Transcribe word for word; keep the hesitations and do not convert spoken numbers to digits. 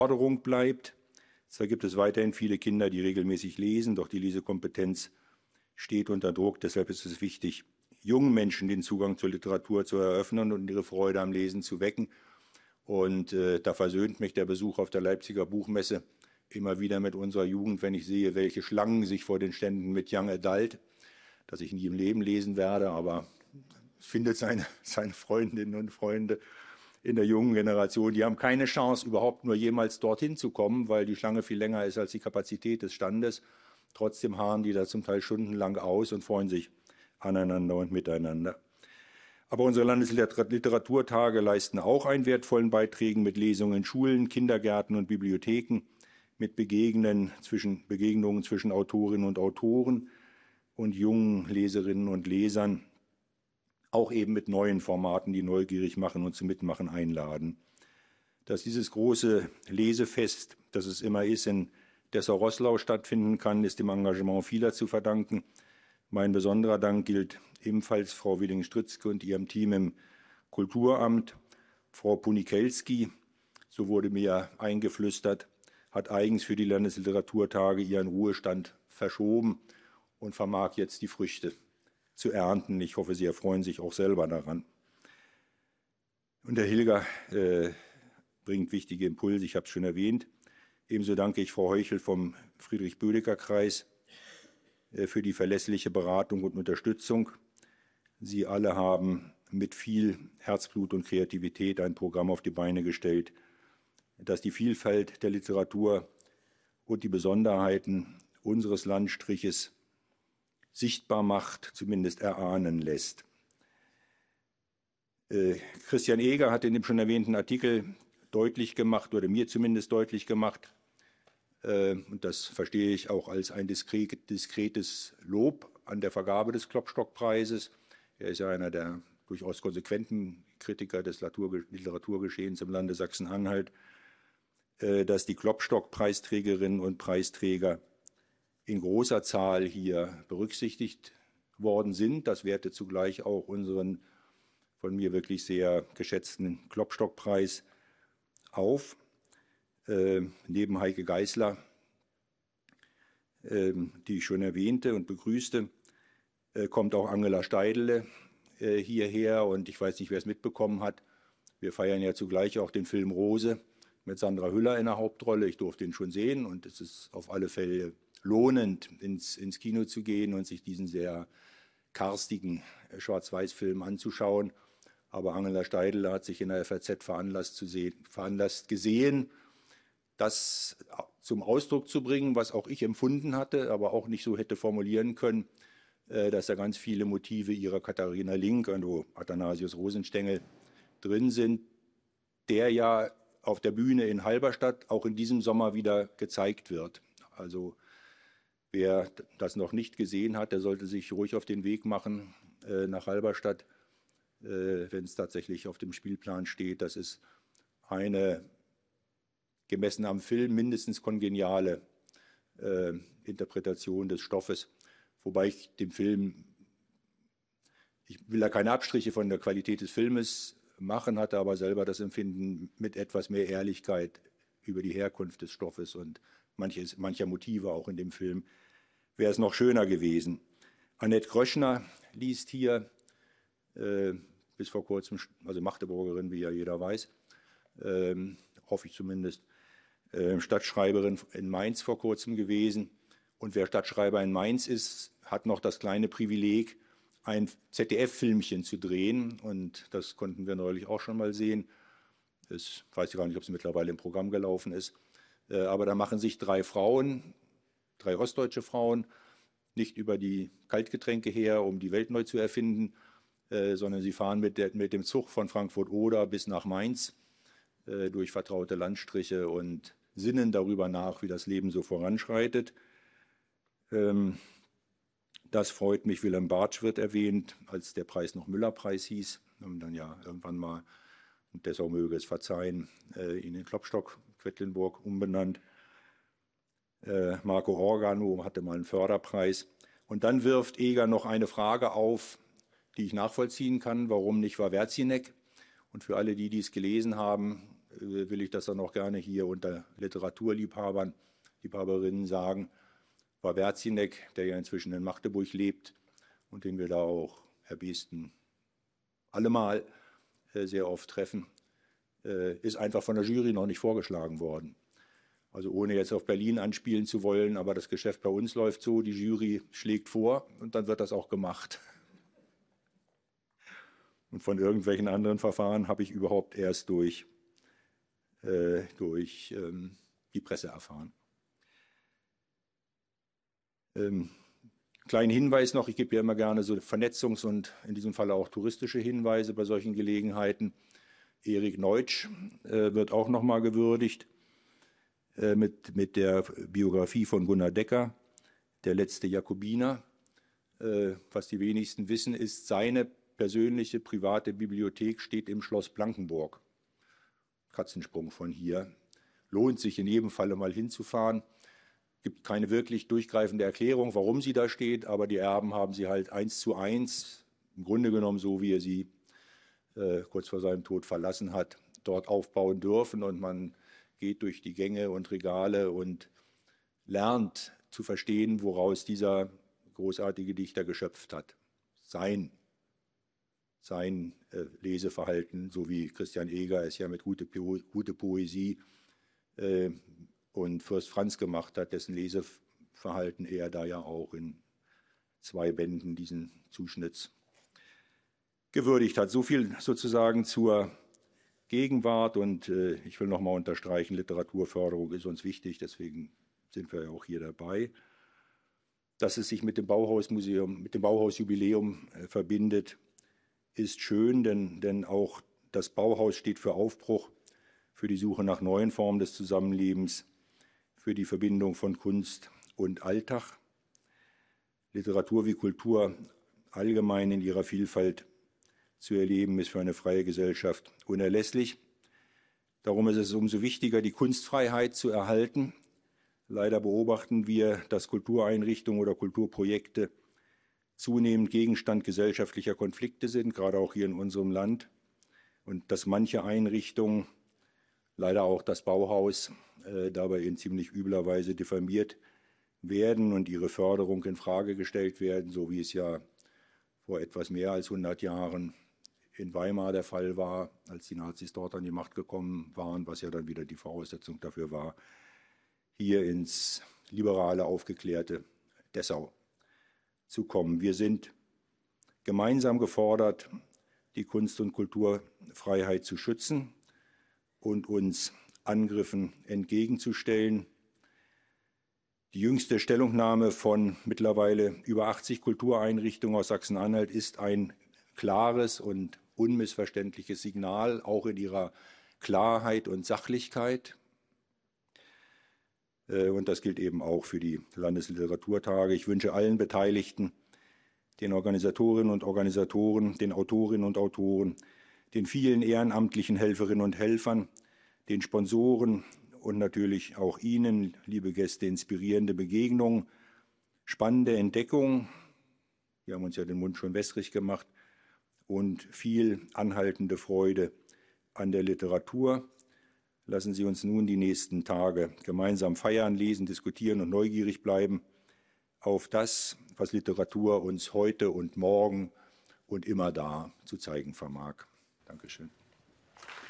Forderung bleibt. Zwar gibt es weiterhin viele Kinder, die regelmäßig lesen, doch die Lesekompetenz steht unter Druck. Deshalb ist es wichtig, jungen Menschen den Zugang zur Literatur zu eröffnen und ihre Freude am Lesen zu wecken. Und äh, da versöhnt mich der Besuch auf der Leipziger Buchmesse immer wieder mit unserer Jugend, wenn ich sehe, welche Schlangen sich vor den Ständen mit Young Adult, das ich nie im Leben lesen werde, aber es findet seine, seine Freundinnen und Freunde in der jungen Generation. Die haben keine Chance, überhaupt nur jemals dorthin zu kommen, weil die Schlange viel länger ist als die Kapazität des Standes. Trotzdem harren die da zum Teil stundenlang aus und freuen sich aneinander und miteinander. Aber unsere Landesliteraturtage leisten auch einen wertvollen Beitrag mit Lesungen in Schulen, Kindergärten und Bibliotheken, mit Begegnen zwischen, Begegnungen zwischen Autorinnen und Autoren und jungen Leserinnen und Lesern, auch eben mit neuen Formaten, die neugierig machen und zum Mitmachen einladen. Dass dieses große Lesefest, das es immer ist, in Dessau-Roßlau stattfinden kann, ist dem Engagement vieler zu verdanken. Mein besonderer Dank gilt ebenfalls Frau Willing-Stritzke und ihrem Team im Kulturamt. Frau Punikelski, so wurde mir eingeflüstert, hat eigens für die Landesliteraturtage ihren Ruhestand verschoben und vermag jetzt die Früchte zu ernten. Ich hoffe, Sie erfreuen sich auch selber daran. Und der Hilger äh, bringt wichtige Impulse, ich habe es schon erwähnt. Ebenso danke ich Frau Heuchel vom Friedrich-Bödecker-Kreis äh, für die verlässliche Beratung und Unterstützung. Sie alle haben mit viel Herzblut und Kreativität ein Programm auf die Beine gestellt, das die Vielfalt der Literatur und die Besonderheiten unseres Landstriches sichtbar macht, zumindest erahnen lässt. Äh, Christian Eger hat in dem schon erwähnten Artikel deutlich gemacht, oder mir zumindest deutlich gemacht, äh, und das verstehe ich auch als ein diskret, diskretes Lob an der Vergabe des Klopstock-Preises. Er ist ja einer der durchaus konsequenten Kritiker des Literaturgeschehens im Lande Sachsen-Anhalt, äh, dass die Klopstock-Preisträgerinnen und Preisträger in großer Zahl hier berücksichtigt worden sind. Das wertet zugleich auch unseren von mir wirklich sehr geschätzten Klopstock-Preis auf. Äh, neben Heike Geisler, äh, die ich schon erwähnte und begrüßte, äh, kommt auch Angela Steidele äh, hierher. Und ich weiß nicht, wer es mitbekommen hat. Wir feiern ja zugleich auch den Film Rose mit Sandra Hüller in der Hauptrolle. Ich durfte ihn schon sehen und es ist auf alle Fälle lohnend, ins, ins Kino zu gehen und sich diesen sehr karstigen Schwarz-Weiß-Film anzuschauen. Aber Angela Steidele hat sich in der F A Z veranlasst, zu sehen, veranlasst gesehen, das zum Ausdruck zu bringen, was auch ich empfunden hatte, aber auch nicht so hätte formulieren können, dass da ganz viele Motive ihrer Katharina Link und Athanasius Rosenstengel drin sind, der ja auf der Bühne in Halberstadt auch in diesem Sommer wieder gezeigt wird. Also wer das noch nicht gesehen hat, der sollte sich ruhig auf den Weg machen äh, nach Halberstadt, äh, wenn es tatsächlich auf dem Spielplan steht. Das ist eine, gemessen am Film, mindestens kongeniale äh, Interpretation des Stoffes. Wobei ich dem Film, ich will da keine Abstriche von der Qualität des Filmes machen, hatte aber selber das Empfinden mit etwas mehr Ehrlichkeit über die Herkunft des Stoffes und manches, mancher Motive auch in dem Film, wäre es noch schöner gewesen. Annette Gröschner liest hier, äh, bis vor kurzem, also Magdeburgerin, wie ja jeder weiß, äh, hoffe ich zumindest, äh, Stadtschreiberin in Mainz vor kurzem gewesen. Und wer Stadtschreiber in Mainz ist, hat noch das kleine Privileg, ein Z D F-Filmchen zu drehen. Und das konnten wir neulich auch schon mal sehen. Ich weiß gar nicht, ob es mittlerweile im Programm gelaufen ist. Aber da machen sich drei Frauen, drei ostdeutsche Frauen, nicht über die Kaltgetränke her, um die Welt neu zu erfinden, äh, sondern sie fahren mit, der, mit dem Zug von Frankfurt-Oder bis nach Mainz äh, durch vertraute Landstriche und sinnen darüber nach, wie das Leben so voranschreitet. Ähm, das freut mich. Wilhelm Bartsch wird erwähnt, als der Preis noch Müller-Preis hieß. Und dann ja irgendwann mal, und Dessau möge es verzeihen, äh, in den Klopstock Quedlinburg umbenannt. Äh, Marco Organo hatte mal einen Förderpreis. Und dann wirft Eger noch eine Frage auf, die ich nachvollziehen kann. Warum nicht Wawerzinek? Und für alle, die dies gelesen haben, äh, will ich das dann auch gerne hier unter Literaturliebhabern, Liebhaberinnen sagen, war Wärzinek, der ja inzwischen in Magdeburg lebt und den wir da auch erbiesten allemal äh, sehr oft treffen, äh, ist einfach von der Jury noch nicht vorgeschlagen worden. Also ohne jetzt auf Berlin anspielen zu wollen, aber das Geschäft bei uns läuft so, die Jury schlägt vor und dann wird das auch gemacht. Und von irgendwelchen anderen Verfahren habe ich überhaupt erst durch, äh, durch ähm, die Presse erfahren. Ähm, kleinen Hinweis noch, ich gebe ja immer gerne so Vernetzungs- und in diesem Fall auch touristische Hinweise bei solchen Gelegenheiten. Erik Neutsch äh, wird auch noch mal gewürdigt äh, mit, mit der Biografie von Gunnar Decker, der letzte Jakobiner. Äh, was die wenigsten wissen, ist, seine persönliche private Bibliothek steht im Schloss Blankenburg. Katzensprung von hier. Lohnt sich in jedem Falle mal hinzufahren. Gibt keine wirklich durchgreifende Erklärung, warum sie da steht, aber die Erben haben sie halt eins zu eins, im Grunde genommen so, wie er sie äh, kurz vor seinem Tod verlassen hat, dort aufbauen dürfen. Und man geht durch die Gänge und Regale und lernt zu verstehen, woraus dieser großartige Dichter geschöpft hat. Sein, sein äh, Leseverhalten, so wie Christian Eger es ja mit gute, gute Poesie äh, und Fürst Franz gemacht hat, dessen Leseverhalten er da ja auch in zwei Bänden diesen Zuschnitts gewürdigt hat. So viel sozusagen zur Gegenwart und äh, ich will noch mal unterstreichen, Literaturförderung ist uns wichtig, deswegen sind wir ja auch hier dabei. Dass es sich mit dem Bauhausmuseum, mit dem Bauhausjubiläum äh, verbindet, ist schön, denn, denn auch das Bauhaus steht für Aufbruch, für die Suche nach neuen Formen des Zusammenlebens, für die Verbindung von Kunst und Alltag. Literatur wie Kultur allgemein in ihrer Vielfalt zu erleben, ist für eine freie Gesellschaft unerlässlich. Darum ist es umso wichtiger, die Kunstfreiheit zu erhalten. Leider beobachten wir, dass Kultureinrichtungen oder Kulturprojekte zunehmend Gegenstand gesellschaftlicher Konflikte sind, gerade auch hier in unserem Land. Und dass manche Einrichtungen, leider auch das Bauhaus, äh, dabei in ziemlich übler Weise diffamiert werden und ihre Förderung in Frage gestellt werden, so wie es ja vor etwas mehr als hundert Jahren in Weimar der Fall war, als die Nazis dort an die Macht gekommen waren, was ja dann wieder die Voraussetzung dafür war, hier ins liberale, aufgeklärte Dessau zu kommen. Wir sind gemeinsam gefordert, die Kunst- und Kulturfreiheit zu schützen und uns Angriffen entgegenzustellen. Die jüngste Stellungnahme von mittlerweile über achtzig Kultureinrichtungen aus Sachsen-Anhalt ist ein klares und unmissverständliches Signal, auch in ihrer Klarheit und Sachlichkeit. Und das gilt eben auch für die Landesliteraturtage. Ich wünsche allen Beteiligten, den Organisatorinnen und Organisatoren, den Autorinnen und Autoren, den vielen ehrenamtlichen Helferinnen und Helfern, den Sponsoren und natürlich auch Ihnen, liebe Gäste, inspirierende Begegnungen, spannende Entdeckungen. Wir haben uns ja den Mund schon wässrig gemacht und viel anhaltende Freude an der Literatur. Lassen Sie uns nun die nächsten Tage gemeinsam feiern, lesen, diskutieren und neugierig bleiben auf das, was Literatur uns heute und morgen und immer da zu zeigen vermag. Dankeschön.